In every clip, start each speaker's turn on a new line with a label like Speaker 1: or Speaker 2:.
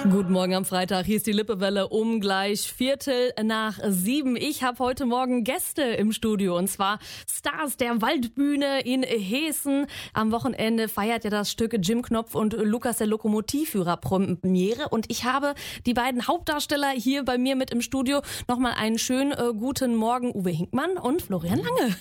Speaker 1: Guten Morgen am Freitag, hier ist die Lippewelle um gleich 6:15. Ich habe heute Morgen Gäste im Studio und zwar Stars der Waldbühne in Heeßen. Am Wochenende feiert ja das Stück Jim Knopf und Lukas der Lokomotivführer Premiere und ich habe die beiden Hauptdarsteller hier bei mir mit im Studio. Nochmal einen schönen guten Morgen, Uwe Hinkmann und Florian Lange.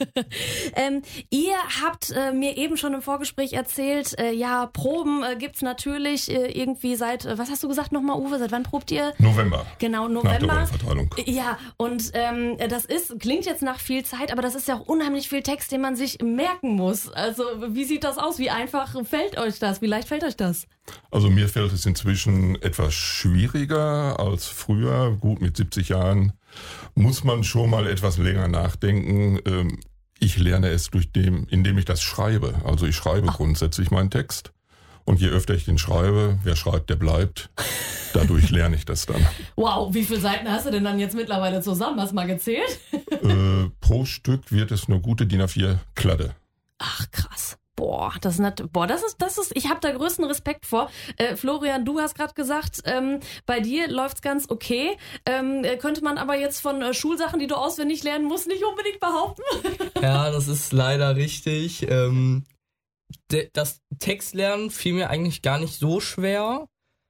Speaker 1: Ihr habt mir eben schon im Vorgespräch erzählt, ja, Proben gibt's natürlich irgendwie seit, was hast du gesagt nochmal, Uwe? Seit wann probt ihr?
Speaker 2: November.
Speaker 1: Genau, November.
Speaker 2: Nach der Rollenverteilung.
Speaker 1: Ja, und das klingt jetzt nach viel Zeit, aber das ist ja auch unheimlich viel Text, den man sich merken muss. Also wie sieht das aus? Wie einfach fällt euch das? Wie leicht fällt euch das?
Speaker 2: Also mir fällt es inzwischen etwas schwieriger als früher. Gut, mit 70 Jahren muss man schon mal etwas länger nachdenken. Ich lerne es indem ich das schreibe. Also ich schreibe grundsätzlich meinen Text. Und je öfter ich den schreibe, wer schreibt, der bleibt. Dadurch lerne ich das dann.
Speaker 1: Wow, wie viele Seiten hast du denn dann jetzt mittlerweile zusammen? Hast du mal gezählt?
Speaker 2: Pro Stück wird es eine gute DIN A4 Kladde.
Speaker 1: Ach, krass. Das ist, ich habe da größten Respekt vor. Florian, du hast gerade gesagt, bei dir läuft's ganz okay. Könnte man aber jetzt von Schulsachen, die du auswendig lernen musst, nicht unbedingt behaupten?
Speaker 3: Ja, das ist leider richtig. Das Textlernen fiel mir eigentlich gar nicht so schwer.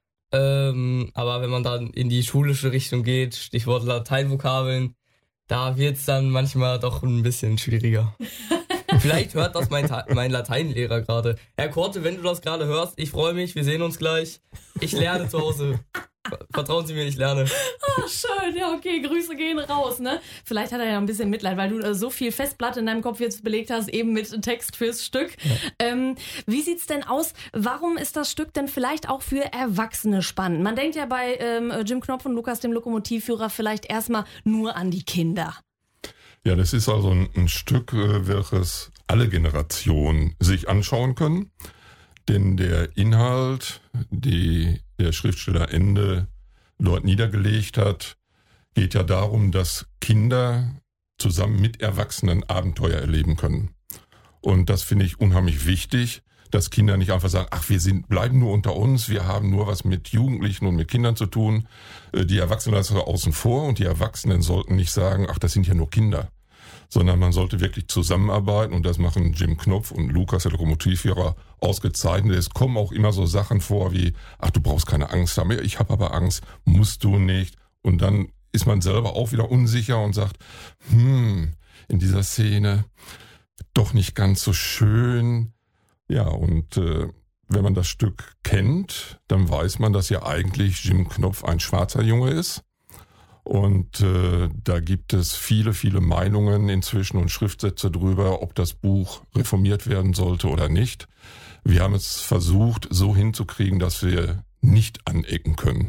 Speaker 3: Aber wenn man dann in die schulische Richtung geht, Stichwort Lateinvokabeln, da wird's dann manchmal doch ein bisschen schwieriger. Vielleicht hört das mein Lateinlehrer gerade. Herr Korte, wenn du das gerade hörst, ich freue mich, wir sehen uns gleich. Ich lerne zu Hause. Vertrauen Sie mir, ich lerne.
Speaker 1: Oh, schön, ja, okay, Grüße gehen raus, ne? Vielleicht hat er ja ein bisschen Mitleid, weil du so viel Festplatte in deinem Kopf jetzt belegt hast, eben mit Text fürs Stück. Ja. Wie sieht's denn aus? Warum ist das Stück denn vielleicht auch für Erwachsene spannend? Man denkt ja bei Jim Knopf und Lukas, dem Lokomotivführer, vielleicht erstmal nur an die Kinder.
Speaker 2: Ja, das ist also ein Stück, welches alle Generationen sich anschauen können. Denn der Inhalt, die der Schriftsteller Ende dort niedergelegt hat, geht ja darum, dass Kinder zusammen mit Erwachsenen Abenteuer erleben können. Und das finde ich unheimlich wichtig, dass Kinder nicht einfach sagen, ach, bleiben nur unter uns, wir haben nur was mit Jugendlichen und mit Kindern zu tun. Die Erwachsenen lassen wir außen vor und die Erwachsenen sollten nicht sagen, ach, das sind ja nur Kinder. Sondern man sollte wirklich zusammenarbeiten und das machen Jim Knopf und Lukas, der Lokomotivführer, ausgezeichnet. Es kommen auch immer so Sachen vor wie, ach, du brauchst keine Angst haben, ich habe aber Angst, musst du nicht. Und dann ist man selber auch wieder unsicher und sagt, in dieser Szene doch nicht ganz so schön. Ja, und wenn man das Stück kennt, dann weiß man, dass ja eigentlich Jim Knopf ein schwarzer Junge ist. Und da gibt es viele, viele Meinungen inzwischen und Schriftsätze drüber, ob das Buch reformiert werden sollte oder nicht. Wir haben es versucht, so hinzukriegen, dass wir nicht anecken können.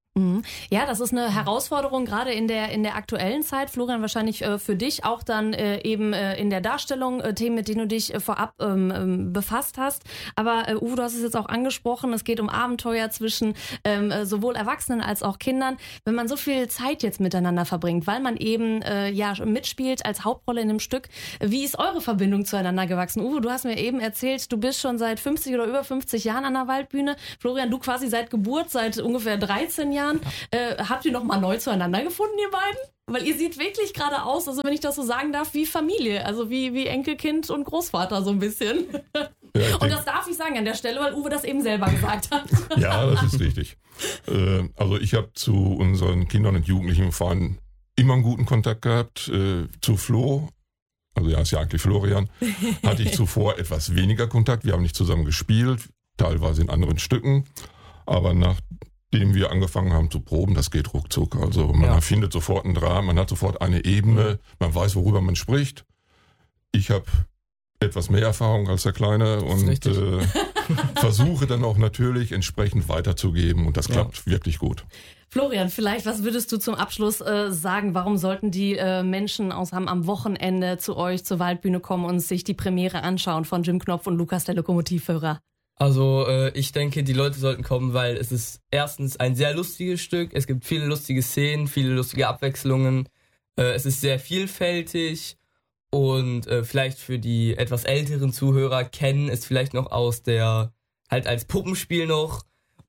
Speaker 1: Ja, das ist eine Herausforderung, gerade in der aktuellen Zeit. Florian, wahrscheinlich für dich auch dann eben in der Darstellung Themen, mit denen du dich vorab befasst hast. Aber Uwe, du hast es jetzt auch angesprochen, es geht um Abenteuer zwischen sowohl Erwachsenen als auch Kindern. Wenn man so viel Zeit jetzt miteinander verbringt, weil man eben mitspielt als Hauptrolle in dem Stück, wie ist eure Verbindung zueinander gewachsen? Uwe, du hast mir eben erzählt, du bist schon seit 50 oder über 50 Jahren an der Waldbühne. Florian, du quasi seit Geburt, seit ungefähr 13 Jahren. Habt ihr noch mal neu zueinander gefunden, ihr beiden? Weil ihr seht wirklich gerade aus, also wenn ich das so sagen darf, wie Familie, also wie Enkelkind und Großvater so ein bisschen. Ja, und das darf ich sagen an der Stelle, weil Uwe das eben selber gesagt hat.
Speaker 2: Ja, das ist richtig. Also ich habe zu unseren Kindern und Jugendlichen vor allem immer einen guten Kontakt gehabt. Zu Flo, also ja, ist ja eigentlich Florian, hatte ich zuvor etwas weniger Kontakt. Wir haben nicht zusammen gespielt, teilweise in anderen Stücken, aber nachdem wir angefangen haben zu proben, das geht ruckzuck. Also man findet sofort einen Draht, man hat sofort eine Ebene, man weiß, worüber man spricht. Ich habe etwas mehr Erfahrung als der Kleine und versuche dann auch natürlich entsprechend weiterzugeben und das klappt wirklich gut.
Speaker 1: Florian, vielleicht, was würdest du zum Abschluss sagen? Warum sollten die Menschen am Wochenende zu euch zur Waldbühne kommen und sich die Premiere anschauen von Jim Knopf und Lukas, der Lokomotivführer?
Speaker 3: Also ich denke, die Leute sollten kommen, weil es ist erstens ein sehr lustiges Stück. Es gibt viele lustige Szenen, viele lustige Abwechslungen. Es ist sehr vielfältig und vielleicht für die etwas älteren Zuhörer kennen es vielleicht noch aus halt als Puppenspiel noch.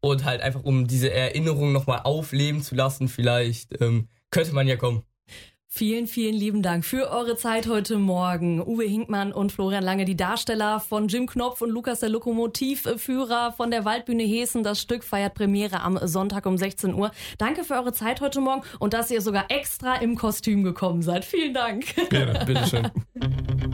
Speaker 3: und halt einfach um diese Erinnerung nochmal aufleben zu lassen, vielleicht könnte man ja kommen.
Speaker 1: Vielen, vielen lieben Dank für eure Zeit heute Morgen. Uwe Hinkmann und Florian Lange, die Darsteller von Jim Knopf und Lukas der Lokomotivführer von der Waldbühne Heeßen. Das Stück feiert Premiere am Sonntag um 16 Uhr. Danke für eure Zeit heute Morgen und dass ihr sogar extra im Kostüm gekommen seid. Vielen Dank.
Speaker 2: Gerne.
Speaker 3: Bitteschön.